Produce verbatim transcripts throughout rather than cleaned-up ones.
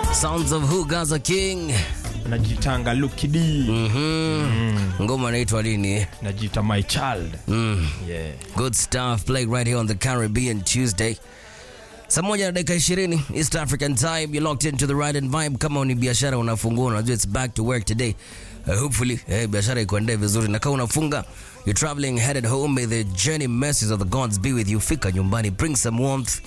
Sounds of Who Gaza King. Najitanga Lucky D. Mhm. Mm. Ngoma inaitwa nini? Najita My Child. Mm. Yeah. Good stuff playing right here on the Caribbean Tuesday. Saa moja na dakika ishirini East African time. You're locked into the right and vibe. Kama ni biashara unafungua, unajua it's back to work today. Uh, hopefully eh, biashara ikuendee vizuri, na kama unafunga, you're traveling headed home, may the journey mercies of the gods be with you. Fika nyumbani, bring some warmth.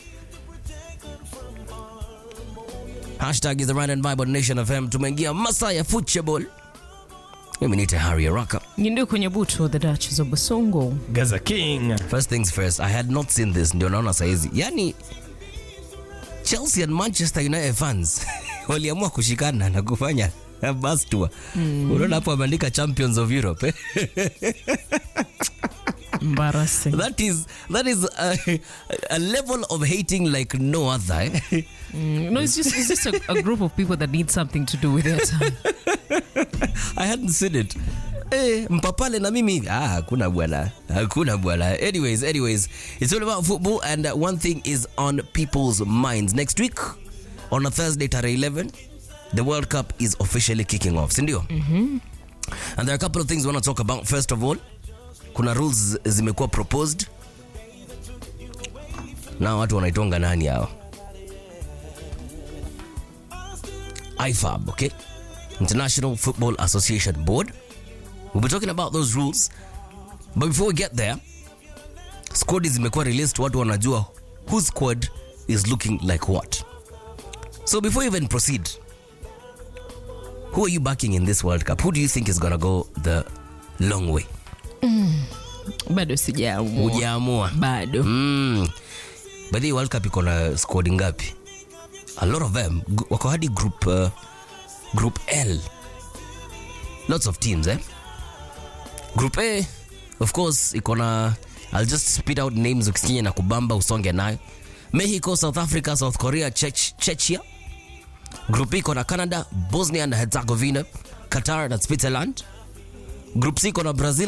Hashtag is the right and vibe on Nation F M. Tumeingia masaa ya football. Mimi niite Harry Araka. Ndio kwenye buto the Duchess of Basongo. Gaza King. First things first, I had not seen this, ndio naona saizi. Yani Chelsea and Manchester United fans waliamua kushikana na kufanya bus tour. Mm. Unaona hapo wameandika Champions of Europe. Embarrassing. That is that is a, a level of hating like no other. Eh? Mm, no, it's just it's just a, a group of people that need something to do with their time. I hadn't seen it. Eh, mpapale na mimi ah hakuna bwana. Hakuna bwana. Anyways, anyways, it's all about football, and uh, one thing is on people's minds. Next week on a Thursday tarehe eleven, the World Cup is officially kicking off. Sindio? Mhm. And there are a couple of things we want to talk about. First of all, kuna rules zimekuwa proposed. Na watu wanaitonga nani hao? I F A B, okay? International Football Association Board. We'll be talking about those rules. But before we get there, squad zimekuwa released, watu wanajua whose squad is looking like what. So before you even proceed, who are you backing in this World Cup? Who do you think is going to go the long way? Mm. Bado sijaamua. Hujaamua? Bado. Mm. But the World Cup iko na squad ngapi? A lot of them wako hadi group uh, group L. Lots of teams, eh? Group A, of course, iko na, I'll just spit out names ukisikia na kubamba usonge nayo. Mexico, South Africa, South Korea, Czech, Czechia. Group B iko na Canada, Bosnia and Herzegovina, Qatar and Switzerland. Group C iko na Brazil,